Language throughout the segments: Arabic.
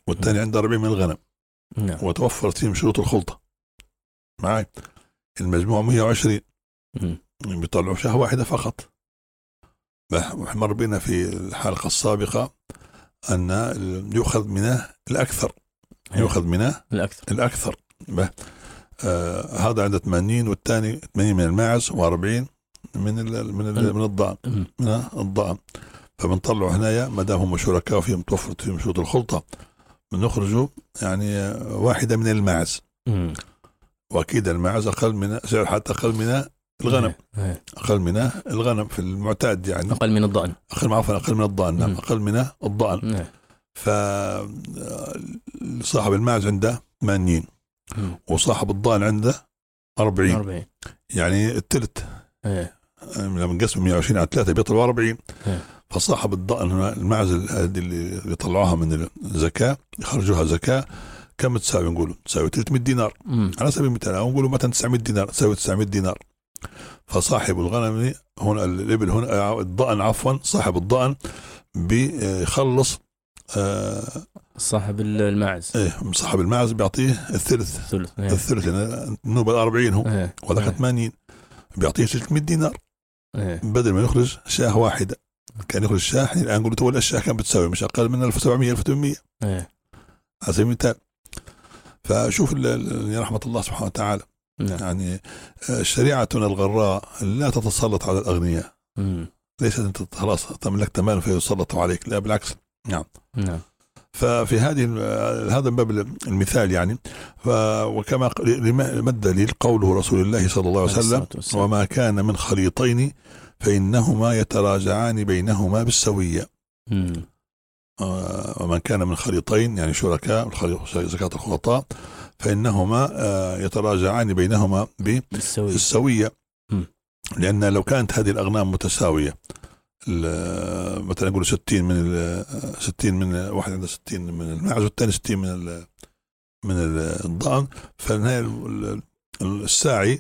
والثاني عنده 40 من الغنم نعم. وتوفرت فيهم شروط الخلطة معي، المجموع 120 بيطلعوا شاه واحدة فقط. مر بنا في الحلقة السابقة أن يؤخذ منه الأكثر، يؤخذ منه الأكثر. هذا عنده 80 والثاني 80 من الماعز و40 من الضأن، من الضأن. فبنطلعوا هنايا ما دام هم شركاء وفيهم توفرت فيهم شروط الخلطة بنخرجوا يعني واحدة من الماعز. وأكيد الماعز أقل من سعر، حتى أقل من الغنم، أقل من الغنم في المعتاد، يعني أقل من الضأن، أقل من الضأن. نعم أقل من الضأن. فصاحب الماعز عنده 80 وصاحب الضأن عنده 40. يعني الثلث لما نقسم 120 على 3 بيطلعوا 40. فصاحب الضأن الماعز اللي يطلعوها من الزكاة يخرجوها زكاة كم تساوي؟ نقولوا تساوي 300 دينار على سبيل المثال، أو نقولوا مثلا 900 دينار، تساوي 900 دينار. فصاحب الغنم هنا الإبل هنا الضأن عفوا صاحب الضأن بيخلص صاحب الماعز. صاحب الماعز بيعطيه الثلث لأن النوبة 40 هو وذاك 80 بيعطيه 300 دينار بدل ما يخرج شاه واحدة. كان يخرج شاه الآن نقول تولى الشاه كان بتساوي مش أقل من 1700 1800 على سبيل المثال. فشوف رحمة الله سبحانه وتعالى. يعني شريعتنا الغراء لا تتسلط على الأغنياء. ليست أنت خلاص تملكت مال فيسلط عليك، لا بالعكس. نعم. ففي هذا باب المثال يعني. وكما مد دليل قوله رسول الله صلى الله عليه وسلم: وما كان من خليطين فإنهما يتراجعان بينهما بالسوية. ومن كان من خليطين يعني شركاء زكاة الخلطاء فإنهما يتراجعان بينهما بالسوية. لأن لو كانت هذه الأغنام متساوية، مثلا نقول 60 من واحد عنده 60 من الماعز والثاني 60 من الضأن، فالنهاية الساعي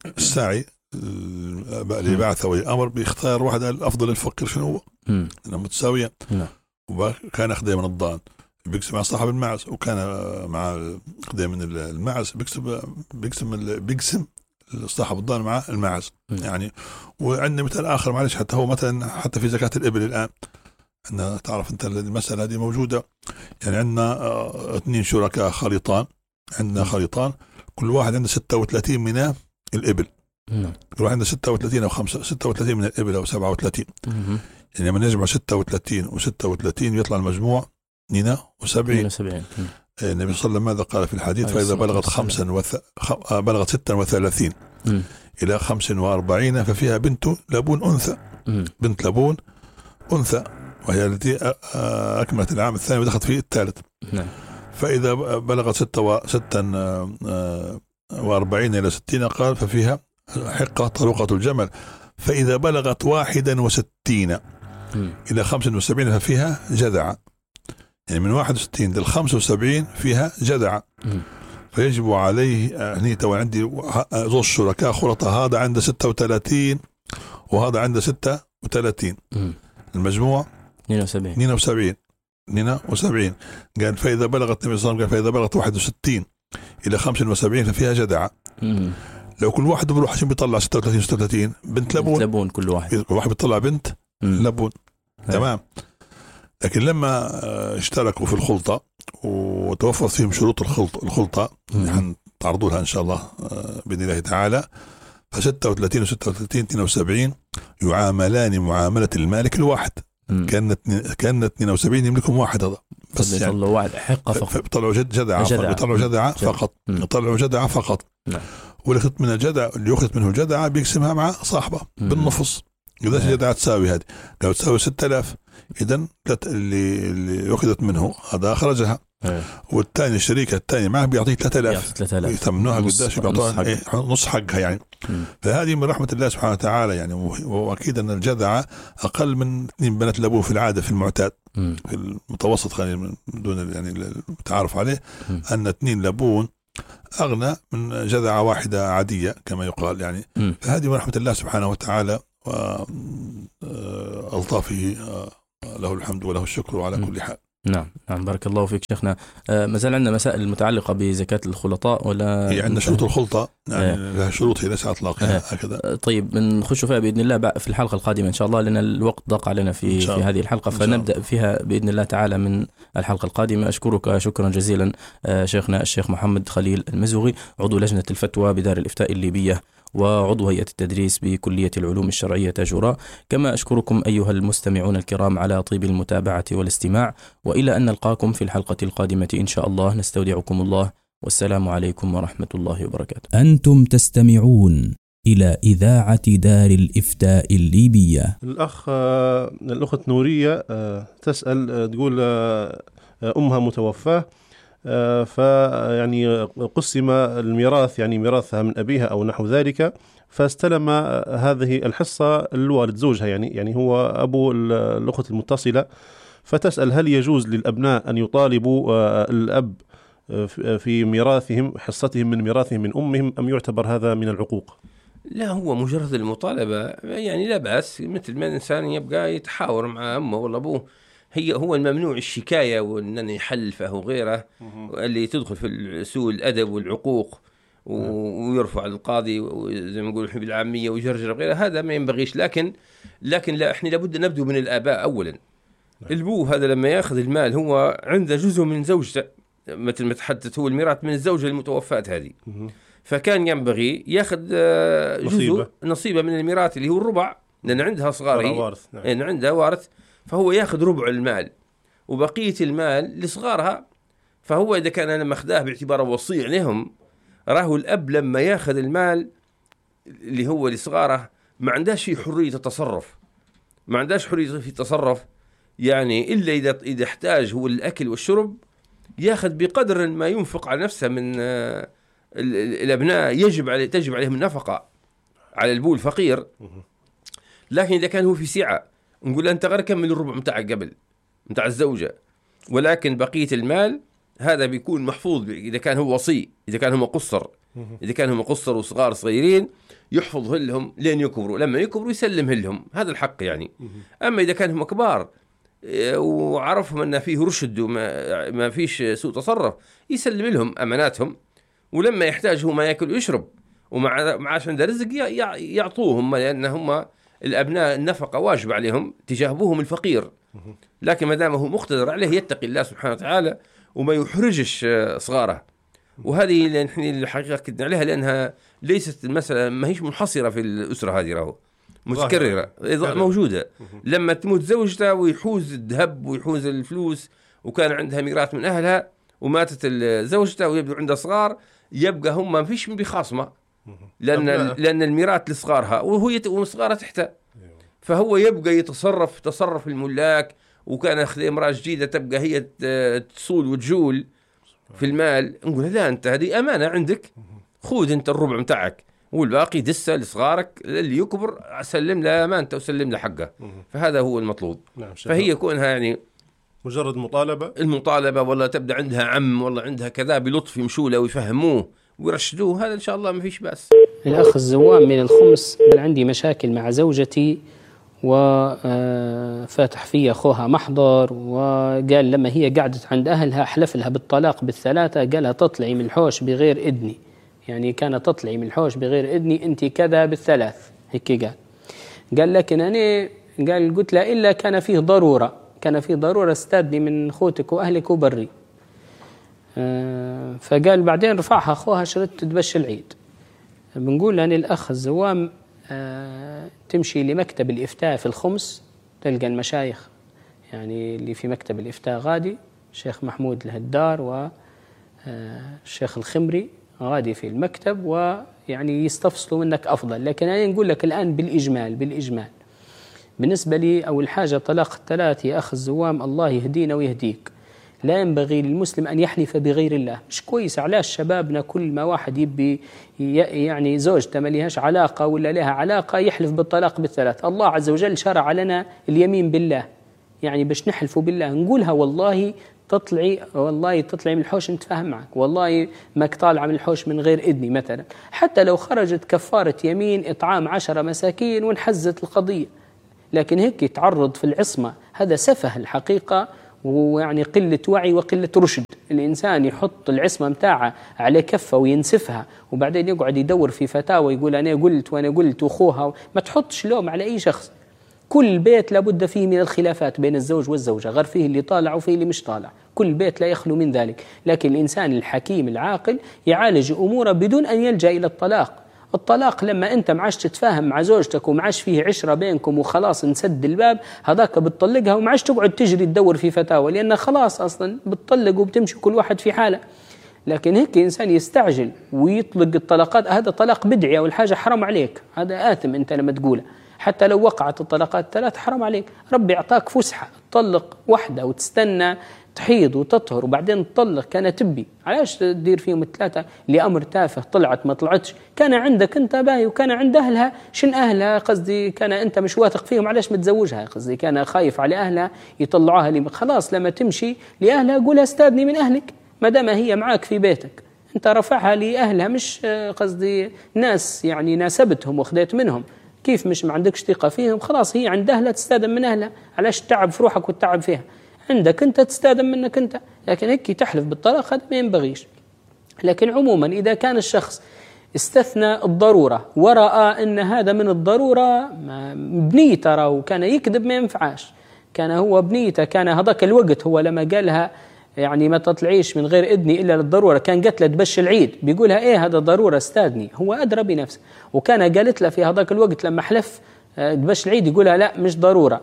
اللي بعث ويأمر بيختار واحد الأفضل الفقير شنو هو، لأنه متساوية. وكان أخذ من الضأن بيقسم مع صاحب الماعز، وكان مع أخذ من الماعز بيقسم صاحب الضأن مع الماعز. يعني وعندنا مثال آخر معلش، حتى هو مثلا حتى في زكاة الإبل الآن أن تعرف أنت المسألة هذه موجودة. يعني عندنا 2 شركاء خليطان، عندنا خليطان كل واحد عنده 36 من الإبل. كل واحد عنده 36 أو 36 من الإبل أو 37. يعني لما نجمع 36 و36 يطلع المجموع 72. النبي صلى الله عليه وسلم ماذا قال في الحديث؟ فإذا بلغت بلغت 36 إلى 45 ففيها بنت لبون أنثى. بنت لبون أنثى، وهي التي أكملت العام الثاني ودخلت فيه الثالث. فإذا بلغت 46 إلى 60 قال ففيها حقة طروقة الجمل. فإذا بلغت 61 إلى 75 ففيها جذعة. يعني من 61 إلى 75 فيها جذعة. فيجب عليه هني تو عندي زوج شركاء خلطة، هذا عنده 36 وهذا عنده 36. المجموع 72. قال فإذا بلغت النبي صلى الله عليه وسلم قال فإذا بلغت 61 إلى 75 ففيها جذعة. لو كل واحد بروح عشان بيطلع 36 بنت لبون كل واحد بيطلع بنت لبون. تمام. لكن لما اشتركوا في الخلطة وتوفرت فيهم شروط الخلطة تعرضوا لها إن شاء الله بإذن الله تعالى، ف36 و36 72 يعاملان معاملة المالك الواحد. كانت 72 يملكهم واحد، هذا بس يطلعوا واحد حقة فقط، بيطلعوا جذعة فقط. واللي من الجذع اللي يأخذ منه الجذعة بيقسمها مع صاحبه بالنصف. قداش الجذعة تساوي؟ هذه قالوا تساوي 6000. إذن اللي أخذت منه هذا أخرجها، والثاني الشريكة الثاني معه بيعطيه 3000 يثمنوها قداش بيعطوها نص حقها يعني. فهذه من رحمة الله سبحانه وتعالى يعني. وأكيد أن الجذعة أقل من 2 بنات لبون في العادة في المعتاد في المتوسط، خلينا من دون يعني التعارف عليه أن 2 لبون أغنى من جذعة واحدة عادية كما يقال يعني. فهذه من رحمة الله سبحانه وتعالى وألطافه، له الحمد وله الشكر على كل حال. نعم بارك الله فيك شيخنا. ما زال عندنا مسائل متعلقة بزكاة الخلطاء ولا هي عندنا شروط الخلطة يعني لها شروط هي ليس إطلاقها هكذا. طيب بنخش فيها بإذن الله في الحلقة القادمة إن شاء الله، لأن الوقت ضاق علينا في هذه الحلقة، فنبدأ فيها بإذن الله تعالى من الحلقة القادمة. أشكرك شكرا جزيلا شيخنا الشيخ محمد خليل المزوغي، عضو لجنة الفتوى بدار الإفتاء الليبية وعضو هيئة التدريس بكلية العلوم الشرعية تاجوراء. كما أشكركم أيها المستمعون الكرام على طيب المتابعة والاستماع، وإلى أن نلقاكم في الحلقة القادمة إن شاء الله. نستودعكم الله، والسلام عليكم ورحمة الله وبركاته. أنتم تستمعون إلى إذاعة دار الإفتاء الليبية. الأخت نورية تسأل، تقول أمها متوفاة، فيعني قسم الميراث، يعني ميراثها من أبيها أو نحو ذلك، فاستلم هذه الحصة الوالد زوجها، يعني هو أبو الأخت المتصلة. فتسأل هل يجوز للأبناء أن يطالبوا الأب في ميراثهم، حصتهم من ميراثهم من أمهم، أم يعتبر هذا من العقوق؟ لا، هو مجرد المطالبة يعني لا بأس، مثل ما الإنسان يبقى يتحاور مع أمه ولا أبوه. هو الممنوع الشكاية وأن يحلفه وغيره، اللي تدخل في سوء الأدب والعقوق ويرفع القاضي زي ما نقول بالعامية ويجرجر غيره، هذا ما ينبغيش. لكن لا، احنا لابد نبدو من الآباء أولا. البو هذا لما ياخذ المال هو عنده جزء من زوجته، مثل ما تحدث هو الميراث من الزوجة المتوفاة هذه، فكان ينبغي ياخذ نصيبه من الميراث اللي هو الربع، لأن عندها صغار، لأن عندها وارث، فهو ياخذ ربع المال وبقية المال لصغارها. فهو إذا كان أنا ماخذاه باعتباره وصي عليهم، راه الأب لما ياخذ المال اللي هو لصغاره ما عندهاش حرية التصرف، ما عندهاش حرية في التصرف، يعني إلا إذا احتاج هو الأكل والشرب، ياخذ بقدر ما ينفق على نفسه من الأبناء، تجب عليهم النفقة على البو الفقير. لكن إذا كان هو في سعة، نقول أنت غير كمل الربع متاعك قبل متاع الزوجة، ولكن بقية المال هذا بيكون محفوظ إذا كان هو وصي، إذا كان هم قصر، إذا كان هم قصر وصغار صغيرين يحفظ لهم لين يكبروا، لما يكبروا يسلمه لهم، هذا الحق يعني. أما إذا كان هم كبار وعرفهم أن فيه رشد وما فيش سوء تصرف، يسلم لهم أماناتهم، ولما يحتاج هو ما يأكل ويشرب ومعاش عنده رزق يعطوهم، لأن هم الأبناء النفقة واجب عليهم تجاه أبوهم الفقير. لكن ما دام هو مقتدر عليه يتقي الله سبحانه وتعالى وما يحرجش صغاره. وهذه اللي نحن الحقيقة كدنا عليها، لأنها ليست المسألة ما هيش منحصرة في الأسرة هذه، راهو متكررة موجودة. لما تموت زوجته ويحوز الذهب ويحوز الفلوس، وكان عندها ميراث من أهلها وماتت زوجته ويبدو عندها صغار، يبقى هم ما فيش من بخاصمة، لأن الميراث لصغارها وصغارها تحته، فهو يبقى يتصرف تصرف الملاك. وكان أخذ امرأة جديدة تبقى هي تصول وتجول في المال، نقول لا، أنت هذه أمانة عندك، خذ أنت الربع متاعك والباقي دسه لصغارك، اللي يكبر سلم له أمانته وسلم له حقه. فهذا هو المطلوب. فهي كونها يعني مجرد المطالبة ولا تبدأ عندها عم ولا عندها كذا بلطف يمشوا له ويفهموه ويرشدوه، هذا إن شاء الله ما فيش بأس. الأخ الزوام من الخمس، عندي مشاكل مع زوجتي وفاتح في أخوها محضر، وقال لما هي قعدت عند أهلها حلف لها بالطلاق بالثلاثة، قالها تطلعي من الحوش بغير إذني، يعني كانت تطلعي من الحوش بغير إذني أنت كذا بالثلاث، هيك قال لكن أنا قلت له إلا كان فيه ضرورة استادني من أخوتك وأهلك وبري. فقال بعدين رفعها أخوها شرط تبش العيد. بنقول أن الأخ الزوام تمشي لمكتب الإفتاء في الخمس، تلقى المشايخ يعني اللي في مكتب الإفتاء غادي، الشيخ محمود الهدار والشيخ الخمري غادي في المكتب، ويعني يستفصلوا منك أفضل. لكن أنا نقول لك الآن بالإجمال بالنسبة لي أول حاجة طلاق الثلاث يا أخ الزوام، الله يهدينا ويهديك. لا ينبغي للمسلم أن يحلف بغير الله، مش كويس. علاش شبابنا كل ما واحد يبي يعني زوجته ما لهاش علاقة ولا لها علاقة يحلف بالطلاق بالثلاث؟ الله عز وجل شرع لنا اليمين بالله، يعني باش نحلفوا بالله نقولها والله تطلعي من الحوش نتفاهم معك، والله ماك طالعة من الحوش من غير إذني مثلا، حتى لو خرجت كفارة يمين إطعام 10 مساكين ونحزت القضية. لكن هيك تعرض في العصمة هذا سفه الحقيقة، ويعني قلة وعي وقلة رشد. الإنسان يحط العصمة متاعه على كفة وينسفها وبعدين يقعد يدور في فتاوى يقول أنا قلت وأنا قلت وأخوها. ما تحطش لوم على أي شخص. كل بيت لابد فيه من الخلافات بين الزوج والزوجة، غير فيه اللي طالع وفيه اللي مش طالع، كل بيت لا يخلو من ذلك. لكن الإنسان الحكيم العاقل يعالج أموره بدون أن يلجأ إلى الطلاق. الطلاق لما أنت معاش تتفاهم مع زوجتك ومعاش فيه عشرة بينكم وخلاص نسد الباب، هذاك بتطلقها ومعاش تقعد تجري تدور في فتاوى، لأن خلاص أصلا بتطلق وبتمشي كل واحد في حاله. لكن هيك إنسان يستعجل ويطلق الطلاقات، هذا طلاق بدعي أو الحاجة حرام عليك، هذا آثم أنت لما تقوله. حتى لو وقعت الطلاقات 3 حرام عليك، ربي أعطاك فسحة تطلق واحدة وتستنى تحيض وتطهر وبعدين تطلق. كان تبي علاش تدير فيهم 3 لأمر تافه، طلعت ما طلعتش، كان عندك أنت باهي وكان عند أهلها. شن أهلها قصدي كان أنت مش واثق فيهم، علاش متزوجها قصدي كان خايف على أهلها يطلعوها لي. خلاص لما تمشي لأهلها قولها استاذني من أهلك، ما دام هي معاك في بيتك. أنت رفعها لأهلها مش قصدي ناس يعني ناسبتهم وخذيت منهم، كيف مش ما عندكش ثقة فيهم، خلاص هي عند أهلها تستاذن من أهلها. علاش تعب في روحك وتتعب فيها؟ عندك أنت تستاذن منك أنت. لكن هيك تحلف بالطلاق هذا ما ينبغيش. لكن عموما إذا كان الشخص استثنى الضرورة ورأى أن هذا من الضرورة بنيته ترى وكان يكذب ما ينفعاش، كان هو بنيته كان هذاك الوقت هو لما قالها يعني ما تطلعيش من غير إذني إلا للضرورة، كان قالت له تبش العيد بيقولها إيه هذا ضرورة استاذني، هو أدرى بنفسه. وكان قالت له في هذاك الوقت لما حلف تبش العيد يقولها لا مش ضرورة،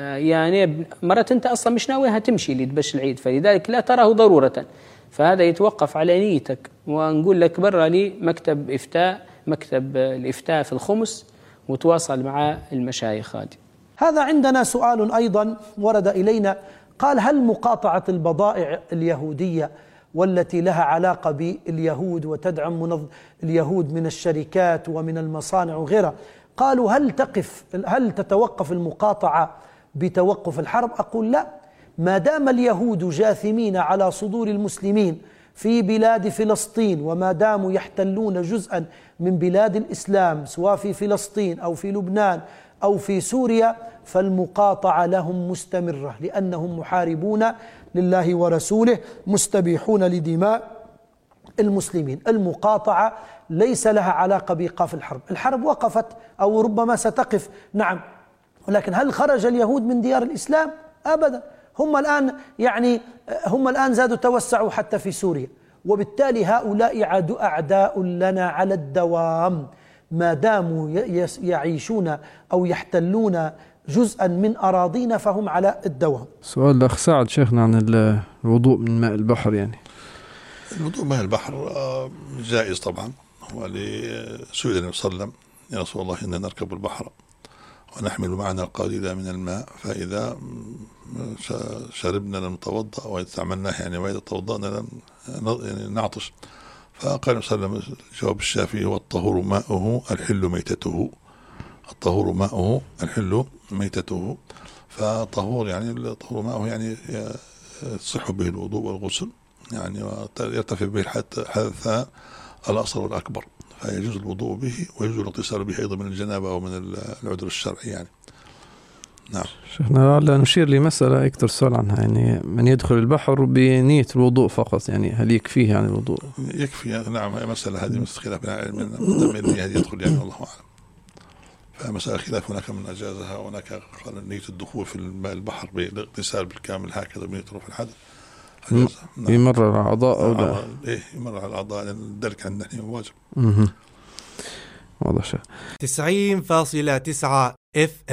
يعني مرات أنت أصلا مش ناويها تمشي لتبش العيد، فلذلك لا تراه ضرورة. فهذا يتوقف على نيتك. ونقول لك برا لي مكتب إفتاء، مكتب الإفتاء في الخمس، وتواصل مع المشايخ. هذا عندنا سؤال أيضا ورد إلينا، قال هل مقاطعة البضائع اليهودية والتي لها علاقة باليهود وتدعم اليهود من الشركات ومن المصانع وغيرها، قالوا هل تتوقف المقاطعة بتوقف الحرب؟ أقول لا، ما دام اليهود جاثمين على صدور المسلمين في بلاد فلسطين، وما داموا يحتلون جزءا من بلاد الإسلام سواء في فلسطين أو في لبنان أو في سوريا، فالمقاطعة لهم مستمرة، لأنهم محاربون لله ورسوله مستبيحون لدماء المسلمين. المقاطعة ليس لها علاقة بإيقاف الحرب. الحرب وقفت أو ربما ستقف، نعم، ولكن هل خرج اليهود من ديار الإسلام؟ أبدا. هم الآن زادوا توسعوا حتى في سوريا، وبالتالي هؤلاء أعداء لنا على الدوام ما داموا يعيشون أو يحتلون جزءا من أراضينا، فهم على الدوام. سؤال الأخ سعد شيخنا عن الوضوء من ماء البحر. يعني الوضوء من ماء البحر جائز طبعا، ولسئل النبي صلى الله عليه وسلم يا رسول الله إننا نركب البحر ونحمل معنا القليل من الماء، فإذا شربنا لم نتوضأ، وإذا استعملناه يعني وإذا توضأنا لم نعطش. فقال صلى الله عليه وسلم جواب الشافعي هو الطهور ماؤه الحل ميتته. الطهور ماؤه الحل ميتته، فطهور يعني الطهور ماؤه يعني يصح به الوضوء والغسل، يعني يرتفع به الحدث الأصغر والأكبر، فيجوز الوضوء به ويجوز الاغتسال به أيضا من الجنابة أو من العذر الشرعي. يعني نعم. شيخنا لعل نشير لمسألة يكثر السؤال عنها، يعني من يدخل البحر بنية الوضوء فقط، يعني هل يكفيه يعني الوضوء؟ يكفي، نعم. مسألة هذه خلاف بين العلم من يدخل، يعني الله أعلم. فمسألة خلاف، هناك من أجازها وهناك قال نية الدخول في الماء البحر بالاغتسال بالكامل هكذا بنية رفع الحدث. يمرر على الأعضاء أو لا؟ يمرر على الأعضاء، لأن ذلك عندنا واجب. واضح. 90.9 FM